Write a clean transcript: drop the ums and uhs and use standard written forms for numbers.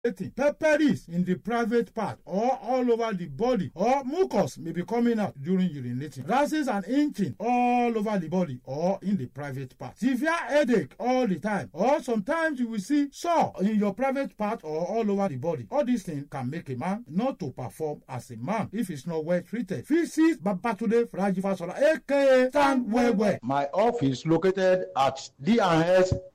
pepperies in the private part or all over the body, or mucus may be coming out during urinating, rashes and itching all over the body or in the private part, severe headache all the time, or sometimes you will see sore in your private part or all over the body. All these things can make a man not to perform as a man if he's not well treated. Visit Babatunde Raji Fasola, aka Stand Well Well. My office located at D&S